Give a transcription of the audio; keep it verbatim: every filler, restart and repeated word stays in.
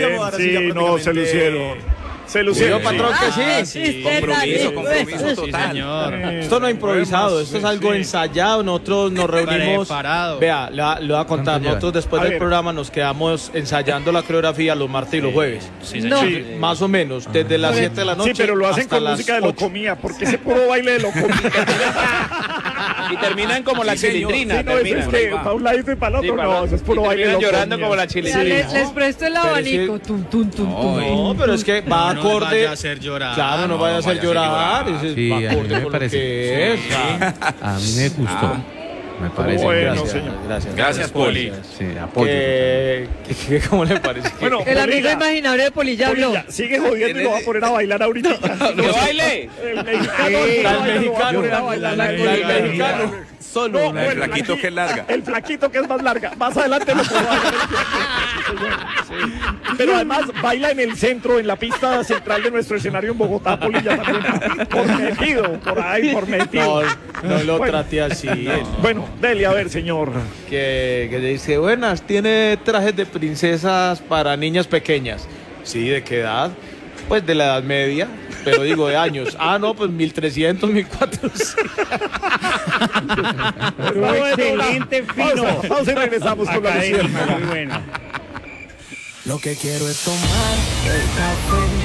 ahora sí, sí no, se lucieron. Se lucieron, patrón, que sí. Ah, sí, Compromiso, compromiso sí, total. señor. Esto no es improvisado, esto es algo Sí. ensayado. Nosotros nos reunimos. Preparado. Vea, le, va- le voy a contar. ¿Cuánto Nosotros después A del ver. programa nos quedamos ensayando la coreografía los martes y los jueves. Sí, No. señor. Sí. Más o menos, desde las siete de la noche. Sí, pero lo hacen hasta con las música de ocho. locomía, porque ese puro baile de locomía. Y terminan como la Sí, señor. chilindrina. Sí, no, eso es terminan. que Ahí va. para un lado y para el Sí, otro, para- no, eso es puro y baile de terminan locomía. llorando como la Ya chilindrina. les, les presto el Pero abanico. sí. Tum, tum, tum, tum. No, pero es que va No nos acorde. vaya a hacer llorar. Claro, no, vaya a hacer vaya a hacer llorar. llorar. ese Sí, va a mí acorde me con lo parece. que es. A mí me gustó. Me parece. Bueno, Gracias, señor. gracias. Gracias, Poli. Sí, apoyo. Que- que- que- ¿Cómo le parece? Bueno, El amigo Polilla, imaginario de Poli ya habló. Polilla, sigue jodiendo y lo va a poner a bailar ahorita. ¡Que baile! El mexicano, Sí, el la mexicano, mexicano, lo va a poner a bailar la- la la- coreografía. la mexicano. Solo. No, una- o El flaquito flaqui- que es larga. El flaquito que es más larga. Más adelante lo puedo bailar. Sí, señor. Sí. Pero además baila en el centro, en la pista central de nuestro escenario en Bogotá, Polilla también. Por metido, por ahí, por metido. No, no lo Bueno. trate así. él. Bueno, Dele, a ver, señor. Que, que dice, buenas, tiene trajes de princesas para niñas pequeñas. Sí, ¿de qué edad? Pues de la edad media, pero digo de años. Ah, no, pues mil trescientos, mil cuatrocientos. Excelente, fino. Vamos y regresamos con la música. Lo que quiero es tomar el café